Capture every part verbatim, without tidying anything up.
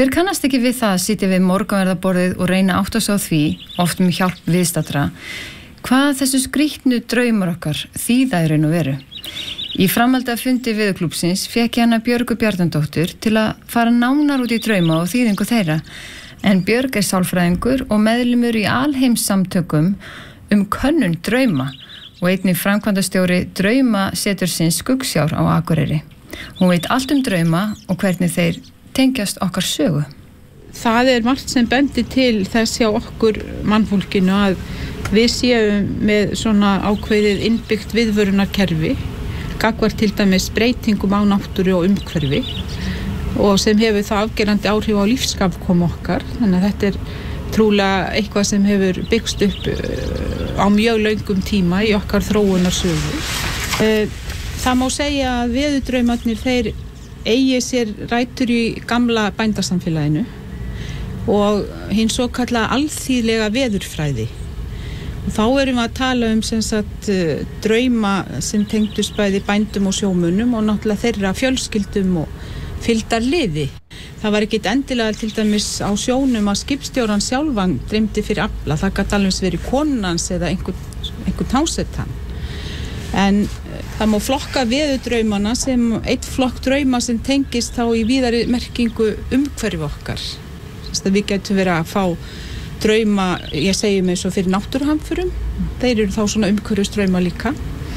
Hver kannast ekki við það að sitja við morgunverðarborðið og reyna átt að sá því, oft með hjálp viðstaddra, hvað þessu skrýtnu draumar okkar þýða í raun og veru. Í framhaldi af fundi Veðurklúbbsins fékk ég hana Björgu Bjarnadóttur til að fara nánar út í drauma og þýðingu þeirra, en Björg er sálfræðingur og meðlimur í alheimssamtökum um könnun drauma og einnig framkvæmdastjóri draumasetursins Skuggsjár á Akureyri. Hún veit allt um drauma og hvernig þeir tengjast okkar sögu. Það er margt sem bendir til þess hjá okkur mannfólkinu að við séum með svona ákveðið innbyggt viðvörunarkerfi, gagnvart til dæmis breytingum á náttúru og umhverfi og sem hefur það afgerandi áhrif á lífsafkomu okkar. Þannig að þetta er trúlega eitthvað sem hefur byggst upp á mjög löngum tíma í okkar þróunarsögu. Það má segja að veðurdraumarnir þeir eigi sér rætur í gamla bændasamfélaginu og hinn svo kallaða alþýðlega veðurfræði. Og þá erum við að tala um sem sagt drauma sem tengdust bæði bændum og sjómunum og náttúrulega þeirra fjölskyldum og fylgdarliði. Það var ekkit endilega til dæmis á sjónum að skipstjóran sjálfan dreymdi fyrir afla. Það gat alveg verið konans eða einhver, einhver tásetan. En það má flokka veðurdraumana sem eitt flokk drauma sem tengist þá í víðari merkingu umhverfi okkar. Þess að við getum verið að fá drauma, ég segi mig svo fyrir náttúruhamförum, þeir eru þá svona umhverfisdrauma líka.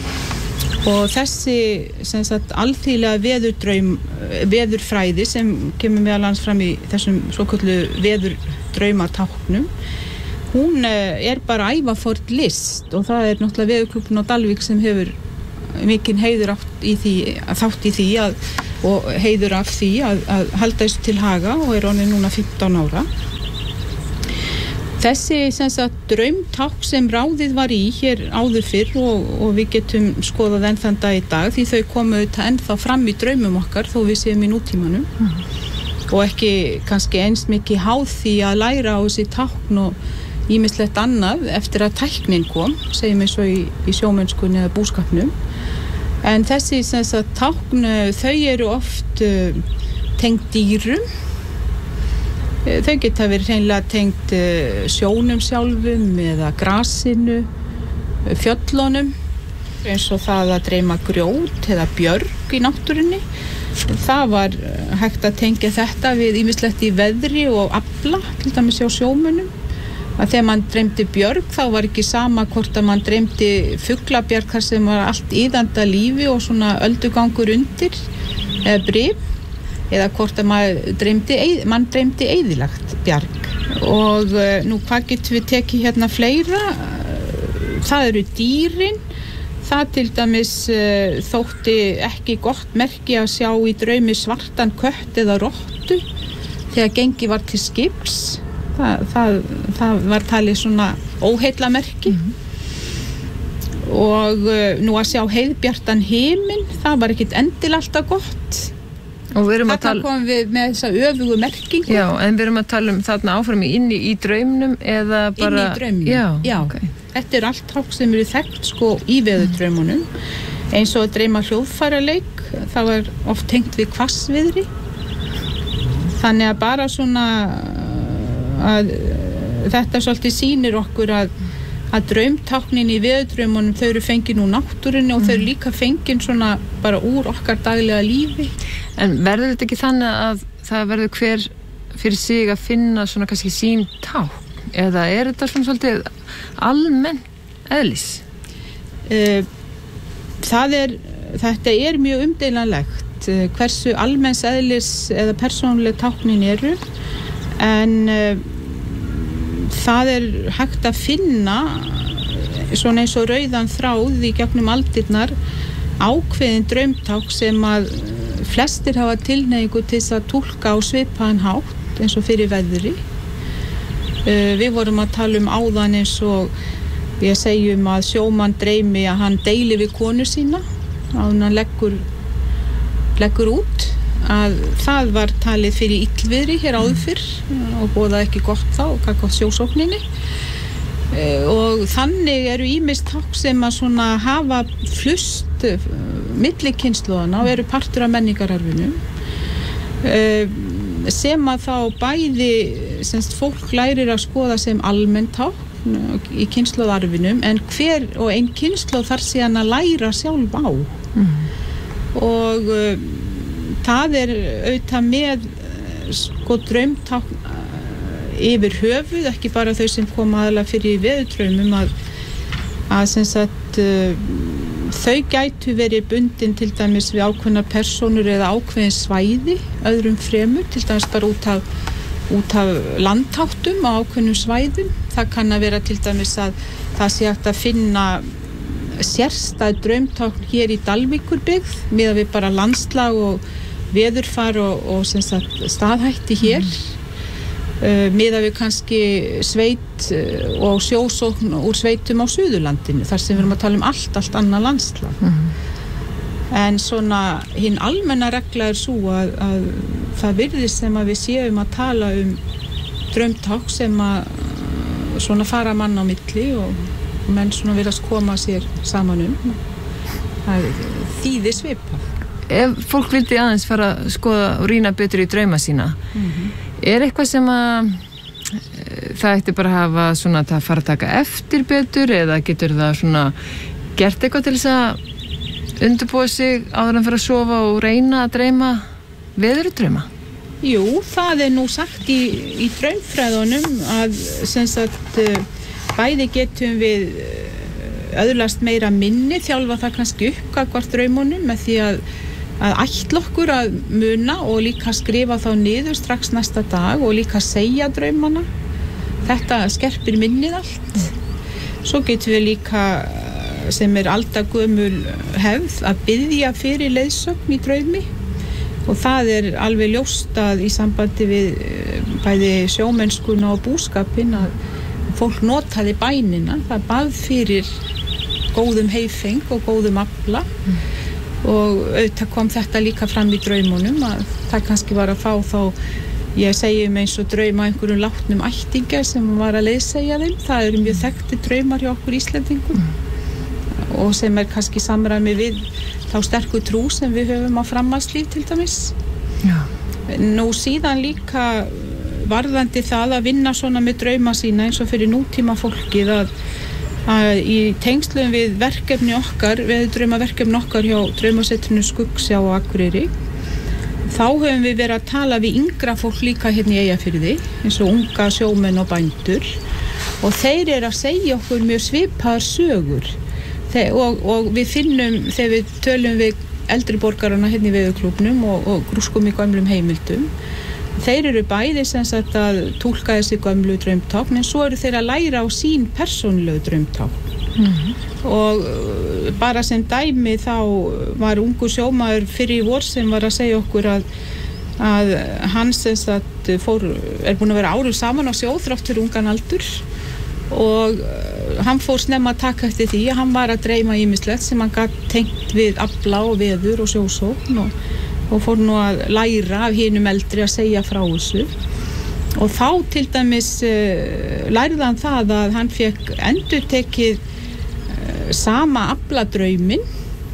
Og þessi sem sagt alþýðlega veðurdraum, veðurfræði sem kemur meðal annars fram í þessum svoköllu veðurdraumatáknum, hún er bara ævafórn list og það er náttúrulega Veðurklúbbinn á Dalvík sem hefur mikinn heiður átt í því, þátt í því að, og heiður af því að, að halda þessu til haga og er orðin núna fimmtán ára. Þessi sem sagt draumtákn sem ráðið var í hér áður fyrr og, og við getum skoðað enn þann dag í dag því þau komu þetta ennþá fram í draumum okkar þó við séum í nútímanum mm. og ekki kannski eins mikið háð því að læra á þessi tákn og ýmislegt annað eftir að tæknin kom, segjum við svo í, í sjómennskunni eða búskapnum. En þessi sem sagt tákn, þau eru oft uh, tengd dýrum. Þau geta verið hreinlega tengd uh, sjónum sjálfum eða grasinu, fjöllunum, eins og það að dreyma grjót eða björg í náttúrunni. Það var hægt að tengja þetta við ýmislegt í veðri og afla, til dæmis hjá sjómunum. Að þegar mann dreymdi björg þá var ekki sama hvort að mann dreymdi fuglabjörg þar sem var allt iðanda lífi og svona öldugangur undir eða brim eða hvort að mann dreymdi, mann dreymdi eyðilagt bjarg. Og nú hvað getum við tekið hérna fleira? Það eru dýrin. Það til dæmis uh, þótti ekki gott merki að sjá í draumi svartan kött eða rottu þegar gengi var til skips. Það, það, það var talið svona óheillamerki mm-hmm. og uh, nú að sjá heiðbjartan himinn, það var ekkit endil alltaf gott. Og við erum að Þarna tala komum við með þessa öfugu merkingu. Já, en við erum að tala um þarna áfram inni í draumnum eða bara... Inni í draumnum, já. já. Okay. Þetta er allt tákn sem eru þekkt sko í veðurdraumunum. Eins og að dreyma hljóðfæraleik, það var oft tengt við hvassviðri. Þannig að bara svona að þetta svolítið sýnir okkur að, að draumtáknin í veðurdraumunum þau eru fengin úr náttúrunni og þau eru líka fengin svona bara úr okkar daglega lífi. En verður þetta ekki þannig að það verður hver fyrir sig að finna svona kannski sín tákn eða er þetta svona svolítið almenn eðlis? Uh, það er, þetta er mjög umdeilanlegt uh, hversu almenns eðlis eða persónuleg táknin eru en uh, það er hægt að finna svona eins og rauðan þráð í gegnum aldirnar ákveðin draumtákn sem að flestir hafa tilhneigingu til þess að túlka á svipaðan hátt eins og fyrir veðri. Uh, við vorum að tala um áðan eins og við segjum að sjómann dreymi að hann deili við konu sína að hann leggur, leggur út að það var talið fyrir illviðri hér áður fyrr og boðaði ekki gott þá, hvað gott sjósókninni. Uh, og þannig eru ýmis tákn sem að svona hafa flust milli kynslóðana og eru partur af menningararfinum. sem að þá bæði semst fólk lærir að skoða sem almennt tákn í kynslóðarfinum, en hver og ein kynslóð þarf síðan að læra sjálf á mm. og uh, það er auðvitað með sko draumtákn yfir höfuð, ekki bara þau sem koma aðalega fyrir veðurdraumum, að, að sem sagt uh, þau gætu verið bundin til dæmis við ákveðna persónur eða ákveðin svæði öðrum fremur, til dæmis bara út af, út af landtáttum á ákveðnum svæðum. Það kann að vera til dæmis að það sé hægt að finna sérstæð draumtákn hér í Dalvíkurbyggð miðað við bara landslag og veðurfar og, og sem sagt staðhætti hér mm. uh, miðað við kannski sveit uh, og sjósókn úr sveitum á Suðurlandinu, þar sem við erum að tala um allt, allt annað landslag mm. en svona hinn almenna regla er svo að, að það virðist sem að við séum að tala um draumtákn sem að svona fara mann á milli og, og menn svona virðast koma sér saman um það þýðir svipað. Ef fólk vildi aðeins fara að skoða og rýna betur í drauma sína mm-hmm. er eitthvað sem að það ætti bara að hafa svona að fara að taka eftir betur, eða getur það svona gert eitthvað til þess að undirbúa sig áður en fyrir að sofa og reyna að dreyma veðurdrauma? Jú, það er nú sagt í, í draumfræðunum að sem sagt bæði getum við öðlast meira minni, þjálfa það kannski upp gagnvart draumunum með því að að ætla okkur að muna og líka skrifa þá niður strax næsta dag og líka segja draumana. Þetta skerpir minnið allt. Svo getum við líka, sem er aldagömul hefð, að biðja fyrir leiðsögn í draumi og það er alveg ljóst að í sambandi við bæði sjómennskuna og búskapinn að fólk notaði bænina, það bað fyrir góðum heifeng og góðum afla mm. og auðvitað kom þetta líka fram í draumunum að það kannski var að fá þá, ég segi um eins og drauma einhverjum látnum ættingja sem var að leiðsegja þeim, það eru mjög þekkti draumar hjá okkur Íslendingum mm. og sem er kannski samræmi við þá sterku trú sem við höfum á framhaldslíf til dæmis. Já. Nú síðan líka varðandi það að vinna svona með drauma sína eins og fyrir nútíma fólkið að að í tengslum við verkefni okkar, við draumaverkefni okkar hjá Draumasetrinu Skuggsjá á Akureyri, þá höfum við verið að tala við yngra fólk líka hérna í Eyjafirði, eins og unga sjómenn og bændur, og þeir eru að segja okkur mjög svipaðar sögur Þe- og, og við finnum, þegar við tölum við eldri borgarana hérna í Veðurklúbbnum og, og grúskum í gömlum heimildum, þeir eru bæði sem sagt að túlka þessi gömlu draumtákn, en svo eru þeir að læra á sín persónulegu draumtákn mm-hmm. og bara sem dæmi þá var ungur sjómaður fyrir í vor sem var að segja okkur að, að hann sem sagt fór, er búin að vera árið saman á sjó þrátt fyrir ungan aldur og hann fór snemma að taka eftir því að hann var að dreyma ýmislegt sem hann gat tengt við afla og veður og sjósókn og og fór nú að læra af hinum eldri að segja frá þessu og þá til dæmis uh, lærði hann það að hann fekk endurtekið uh, sama afladrauminn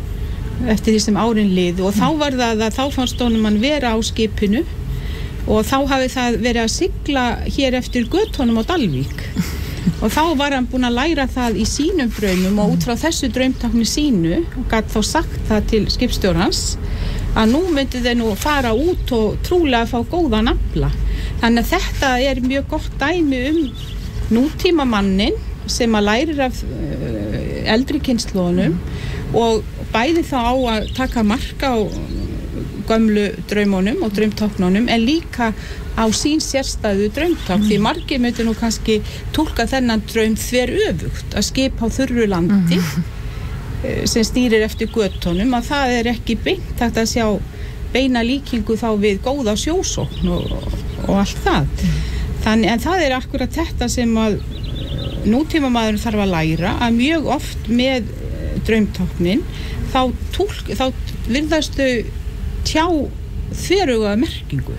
eftir því sem árin liðu og þá var það að þá fannst honum hann vera á skipinu og þá hafi það verið að sigla hér eftir götunum á Dalvík og þá var hann búinn að læra það í sínum draumum og út frá þessu draumtákni sínu og gat þá sagt það til skipstjórans að nú myndi þeir nú fara út og trúlega fá góðan afla. Þannig að þetta er mjög gott dæmi um nútíma mannin sem að lærir af eldri kynslóðunum og bæði þá á að taka marka á gömlu draumunum og draumtáknunum en líka á sín sérstæðu draumták því margir myndu nú kannski túlka þennan draum þver öfugt að skipa á þurru landi sem stýrir eftir götunum að það er ekki beint hægt að sjá beina líkingu þá við góða sjósókn og, og allt það. Þannig, en það er akkurat þetta sem að nútímamaðurinn þarf að læra að mjög oft með draumtáknin þá, túlk, þá virðast þau tjá þveruga merkingu.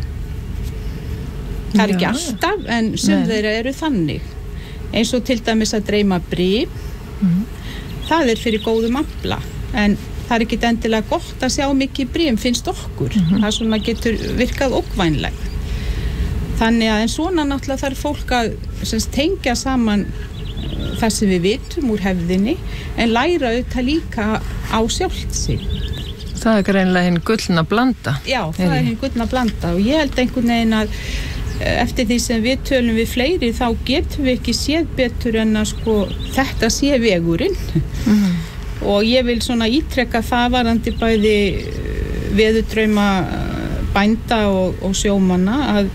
Það er ekki alltaf en sum þeirra eru þannig eins og til dæmis að dreyma bréf mm. það er fyrir góðum afla en það er ekki endilega gott að sjá mikið brim, finnst okkur. Mm-hmm. Það svona getur virkað ógnvænlegt. Þannig að en svona náttúrulega þarf fólk að sem tengja saman það sem við vitum úr hefðinni en læra auðvitað líka á sjálft sig. Það er greinilega hinn gullna blanda. Já, það er, er hinn gullna blanda og ég held einhvern veginn að eftir því sem við tölum við fleiri þá getum við ekki séð betur en að sko þetta sé vegurinn. Mm-hmm. Og ég vil svona ítrekka það varandi bæði veðurdrauma bænda og, og sjómanna að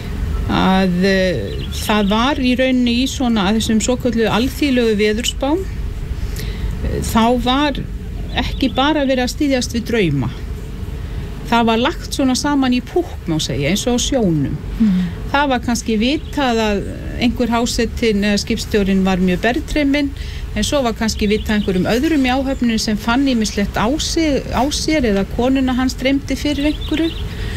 að uh, það var í rauninni í svona að þessum svokölluðu alþýðlegu veðurspám uh, þá var ekki bara verið að styðjast við drauma. Það var lagt svona saman í púkk má segja eins og á sjónum. Mm. Það var kannski vitað að einhver hásetinn eða skipstjórinn var mjög bergdreyminn en svo var kannski vitað einhverjum öðrum í áhöfninu sem fann ýmislegt á, á sér eða konuna hans dreymdi fyrir einhverju.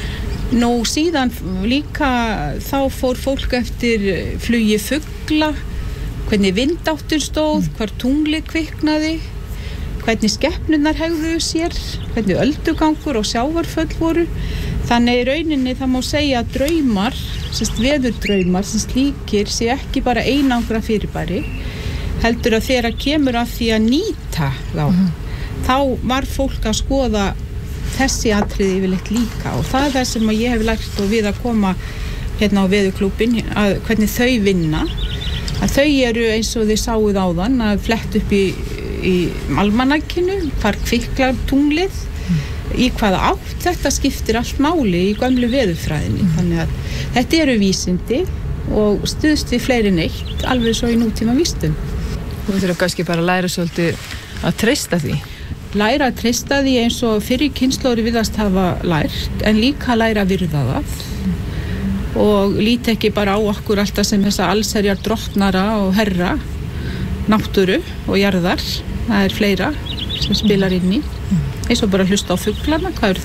Nú síðan líka þá fór fólk eftir flugi fugla, hvernig vindáttur stóð, hvar tungli kviknaði, hvernig skepnurnar hegðuðu sér, hvernig öldugangur og sjávarföll voru. Þannig í rauninni það má segja að draumar, sérst veðurdraumar, sem slíkir sé ekki bara einangra fyrirbæri, heldur að þegar kemur að því að nýta þá, mm-hmm. þá var fólk að skoða þessi atriði yfirleitt líka og það er það sem ég hef lært og við að koma hérna á veðurklúbbin að hvernig þau vinna að þau eru eins og þið sáuð áðan að flett upp í, í almanakinu, hvar kviklar tunglið, mm. í hvaða átt þetta skiptir allt máli í gömlu veðurfræðinni, mm. þannig að þetta eru vísindi og stuðst við fleiri neitt alveg svo í nútíma vísindum. Þú þurfum kannski bara að læra svolítið að treysta því. Læra að treysta því eins og fyrir kynslóri virðast hafa lært en líka læra að virða það mm. og líti ekki bara á okkur alltaf sem þessa allsherjar drottnara og herra náttúru og jarðar, það er fleira sem spilar inn í eins og bara hlusta á fuglana, hvað eru